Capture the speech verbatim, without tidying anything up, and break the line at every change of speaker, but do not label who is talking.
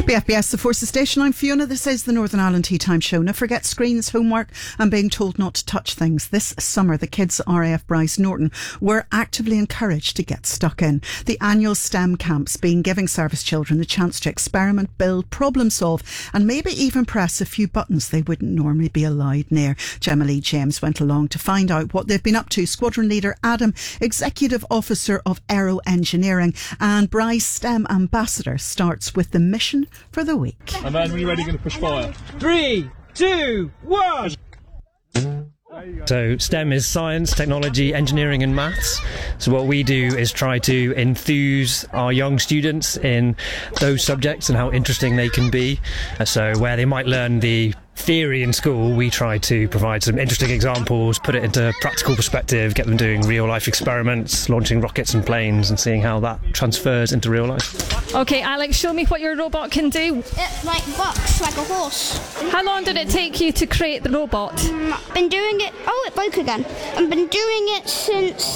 B F B S, the Forces Station. I'm Fiona. This is the Northern Ireland Tea Time Show. Now, forget screens, homework and being told not to touch things. This summer, the kids at R A F Bryce Norton were actively encouraged to get stuck in. The annual STEM camps being giving service children the chance to experiment, build, problem solve and maybe even press a few buttons they wouldn't normally be allowed near. Gemma Lee James went along to find out what they've been up to. Squadron Leader Adam, Executive Officer of Aero Engineering and Bryce STEM Ambassador, starts with the mission for the week.
And then when you're ready, going to push fire.
Three, two, one.
So STEM is science, technology, engineering and maths. So what we do is try to enthuse our young students in those subjects and how interesting they can be. So where they might learn the theory in school, we try to provide some interesting examples, put it into practical perspective, get them doing real life experiments, launching rockets and planes and seeing how that transfers into real life.
Okay, Alex, show me what your robot can do.
It like bucks like a horse.
How long did it take you to create the robot?
Um, been doing it. Oh, it broke again. I've been doing it since